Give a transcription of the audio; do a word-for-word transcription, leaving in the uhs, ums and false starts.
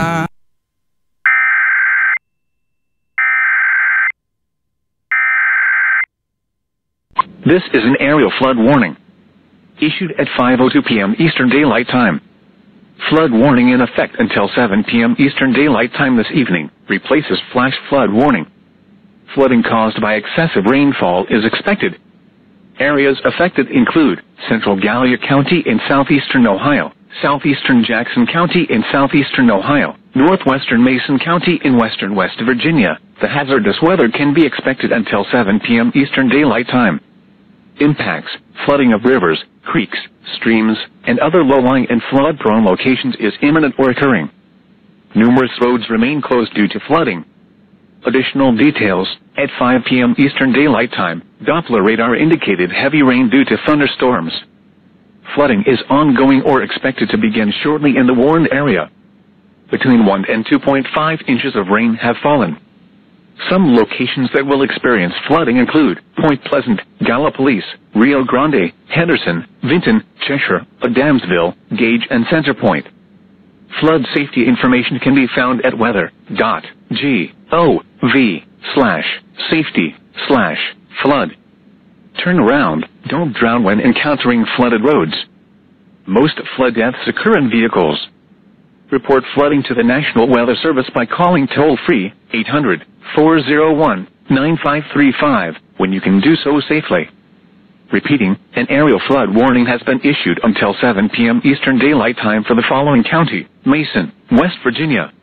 time. This is an aerial flood warning. Issued at five oh two p m Eastern Daylight Time. Flood warning in effect until seven p m Eastern Daylight Time this evening, replaces flash flood warning. Flooding caused by excessive rainfall is expected. Areas affected include Central Gallia County in southeastern Ohio, southeastern Jackson County in southeastern Ohio, northwestern Mason County in western West Virginia. The hazardous weather can be expected until seven p m Eastern Daylight Time. Impacts: flooding of rivers, creeks, streams, and other low-lying and flood-prone locations is imminent or occurring. Numerous roads remain closed due to flooding. Additional details: at five p m Eastern Daylight Time, Doppler radar indicated heavy rain due to thunderstorms. Flooding is ongoing or expected to begin shortly in the warned area. Between one and two point five inches of rain have fallen. Some locations that will experience flooding include Point Pleasant, Gallipolis, Rio Grande, Henderson, Vinton, Cheshire, Adamsville, Gage, and Centerpoint. Flood safety information can be found at weather dot gov slash safety slash flood. Turn around, don't drown when encountering flooded roads. Most flood deaths occur in vehicles. Report flooding to the National Weather Service by calling toll-free eight hundred, four oh one, nine five three five when you can do so safely. Repeating, an aerial flood warning has been issued until seven p m Eastern Daylight Time for the following county: Mason, West Virginia,